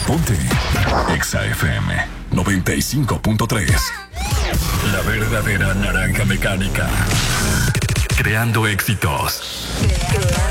Ponte Exa FM 95.3. La verdadera naranja mecánica. Creando éxitos.